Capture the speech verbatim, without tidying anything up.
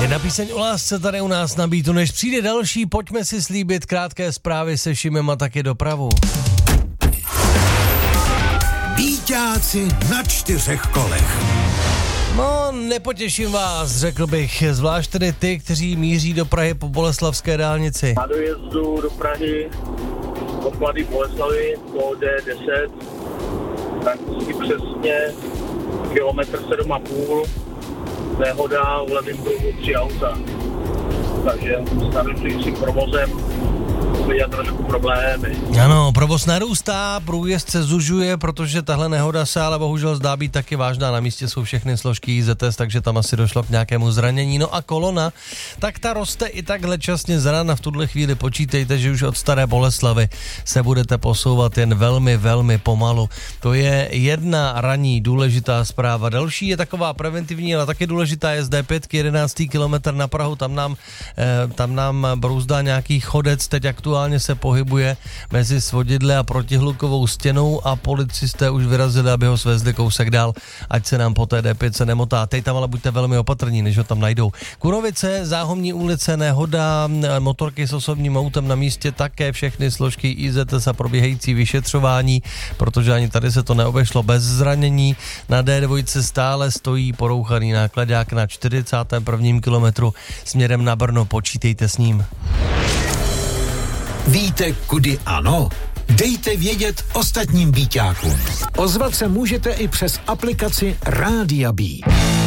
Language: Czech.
Jedna píseň o lásce tady u nás na Beatu. Než přijde další, pojďme si slíbit krátké zprávy se Šimem a taky dopravu. Bíťáci na čtyřech kolech. No, nepotěším vás, řekl bych, zvlášť tedy ty, kteří míří do Prahy po Boleslavské dálnici. Na dojezdu do Prahy od Mladé Boleslavy po D deset, tak si přesně kilometr sedm a půl, nehoda v levém pruhu tři auta. Takže s narušujícím provozem je trošku problémy. Ano, provoz narůstá, průjezd se zužuje, protože tahle nehoda se ale bohužel zdá být taky vážná. Na místě jsou všechny složky I Z S, takže tam asi došlo k nějakému zranění. No a kolona, tak ta roste i takhle časně z rána. V tuhle chvíli počítejte, že už od Staré Boleslavy se budete posouvat jen velmi, velmi pomalu. To je jedna ranní důležitá zpráva. Další je taková preventivní, ale taky důležitá je z D pět, jedenáctý kilometr na Prahu. Tam nám, eh, tam nám brouzdá nějaký chodec, teď aktuálně se pohybuje mezi svodidle a protihlukovou stěnou a policisté už vyrazili, aby ho svezli kousek dál, ať se nám po té D pět se nemotá. Teď tam ale buďte velmi opatrní, než ho tam najdou. Kunovice, Záhomní ulice, nehoda, motorky s osobním autem na místě, také všechny složky I Z S a probíhající vyšetřování, protože ani tady se to neobešlo bez zranění. Na D dva stále stojí porouchaný nákladák na čtyřicátém prvním kilometru směrem na Brno, počítejte s ním. Víte, kudy ano? Dejte vědět ostatním bíťákům. Ozvat se můžete i přes aplikaci Rádia Bí.